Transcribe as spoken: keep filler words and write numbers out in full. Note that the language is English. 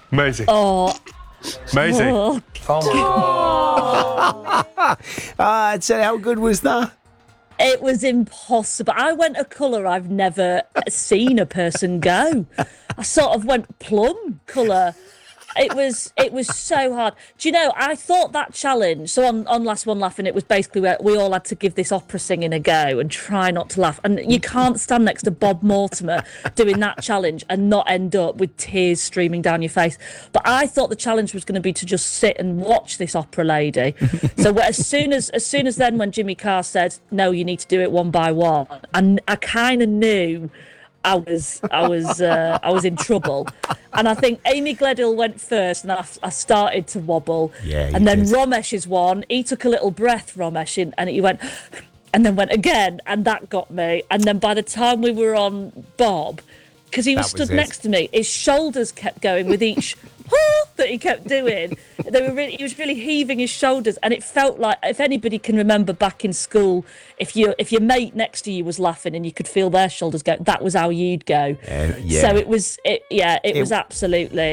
Maisie. Oh, Maisie. oh. Oh my God. Ah, so how good was that? It was impossible. I went a colour I've never seen a person go. I sort of went plum colour. It was it was so hard. Do you know, I thought that challenge, so on, on Last One Laughing, it was basically where we all had to give this opera singing a go and try not to laugh. And you can't stand next to Bob Mortimer doing that challenge and not end up with tears streaming down your face. But I thought the challenge was going to be to just sit and watch this opera lady. So as soon as as soon as then when Jimmy Carr said, no, you need to do it one by one, and I kind of knew I was I was uh, I was in trouble, and I think Amy Gledhill went first, and I, I started to wobble. Yeah, and then did. Romesh's one. He took a little breath, Romesh, in, and he went, and then went again, and that got me. And then by the time we were on Bob, because he was That was stood it. next to me, his shoulders kept going with each that he kept doing. They were really, he was really heaving his shoulders, and it felt like, if anybody can remember back in school, if you if your mate next to you was laughing and you could feel their shoulders go, that was how you'd go. Uh, yeah. So it was, it yeah, it, It- was absolutely.